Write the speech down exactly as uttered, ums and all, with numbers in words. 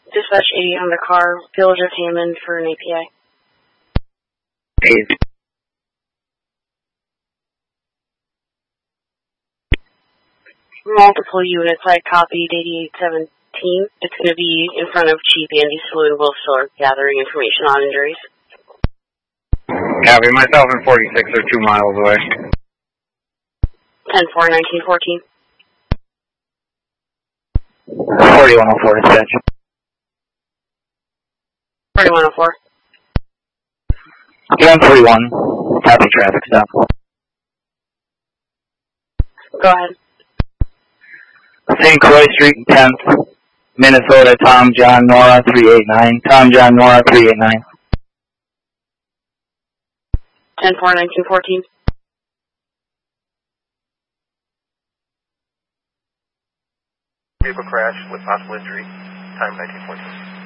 Dispatch eighty on the car, Village of Hammond for an A P I. Eight. Multiple units, I copied eighty-eight seventeen. It's going to be in front of Chief Andy Saloon, Wolfstorp, gathering information on injuries. Copy. Myself and forty-six are two miles away. ten four nineteen fourteen. forty-one oh four, dispatch. forty-one oh four. one forty-one, copy traffic stop. Go ahead. Saint Croix Street, tenth, Minnesota, Tom John Nora three eight nine. Tom John Nora three eight nine. ten four nineteen fourteen. Vehicle crash with possible injury. Time nineteen fourteen.